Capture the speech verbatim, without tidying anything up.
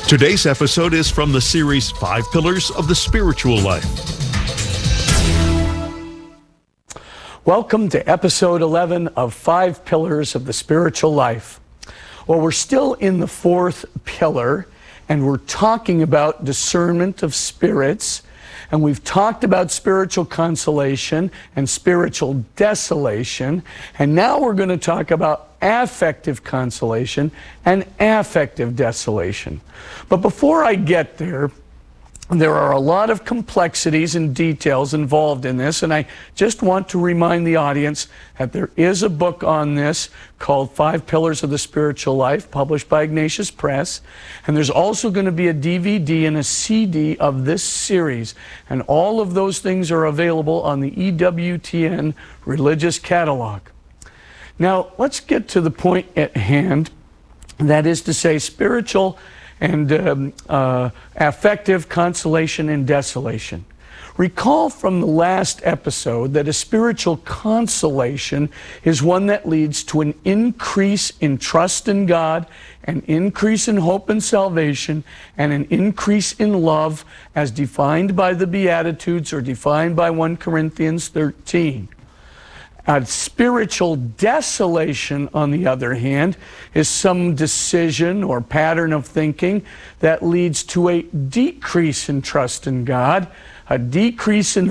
Today's episode is from the series Five Pillars of the Spiritual Life. Welcome to episode eleven of Five Pillars of the Spiritual Life. Well, we're still in the fourth pillar, and we're talking about discernment of spirits, and we've talked about spiritual consolation and spiritual desolation, and now we're going to talk about affective consolation and affective desolation. But before I get there, there are a lot of complexities and details involved in this, and I just want to remind the audience that there is a book on this called Five Pillars of the Spiritual Life, published by Ignatius Press, and there's also going to be a D V D and a C D of this series, and all of those things are available on the E W T N Religious Catalog. Now, let's get to the point at hand, that is to say, spiritual and um, uh, affective consolation and desolation. Recall from the last episode that a spiritual consolation is one that leads to an increase in trust in God, an increase in hope and salvation, and an increase in love as defined by the Beatitudes or defined by First Corinthians thirteen. A spiritual desolation, on the other hand, is some decision or pattern of thinking that leads to a decrease in trust in God, a decrease in